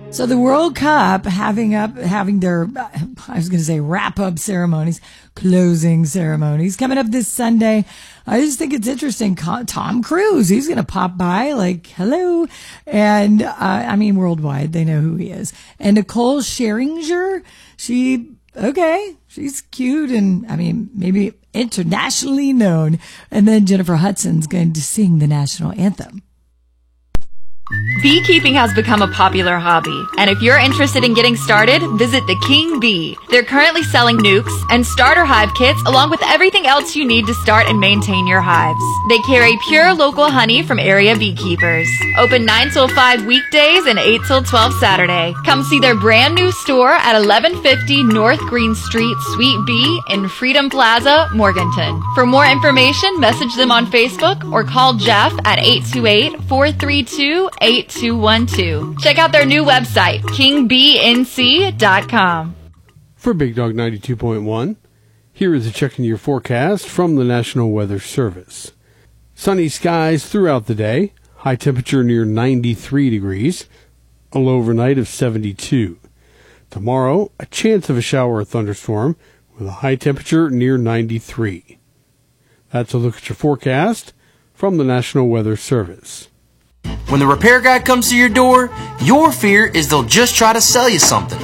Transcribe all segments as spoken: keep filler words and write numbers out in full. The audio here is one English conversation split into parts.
So the World Cup having up, having their, I was going to say wrap up ceremonies, closing ceremonies coming up this Sunday. I just think it's interesting. Tom Cruise, he's going to pop by like, hello. And, uh, I mean, worldwide, they know who he is. And Nicole Scherzinger, she, okay, she's cute and I mean, maybe internationally known. And then Jennifer Hudson's going to sing the national anthem. Beekeeping has become a popular hobby, and if you're interested in getting started, visit the King Bee. They're currently selling nukes and starter hive kits along with everything else you need to start and maintain your hives. They carry pure local honey from area beekeepers. Open nine till five weekdays and eight till twelve Saturday. Come see their brand new store at eleven fifty North Green Street, Suite B in Freedom Plaza, Morganton. For more information, message them on Facebook or call Jeff at eight two eight, four three two, eight two one two. Check out their new website, king bee n c dot com. For Big Dog ninety-two point one, here is a check into your forecast from the National Weather Service. Sunny skies throughout the day, high temperature near ninety-three degrees, a low overnight of seventy-two. Tomorrow, a chance of a shower or thunderstorm with a high temperature near ninety-three. That's a look at your forecast from the National Weather Service. When the repair guy comes to your door, your fear is they'll just try to sell you something.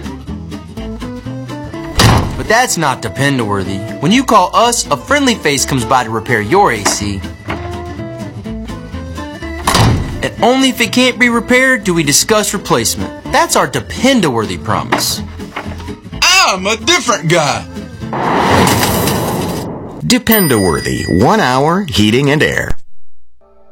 But that's not depend-worthy. When you call us, a friendly face comes by to repair your A C. And only if it can't be repaired do we discuss replacement. That's our depend-worthy promise. I'm a different guy. Depend-worthy, one hour heating and air.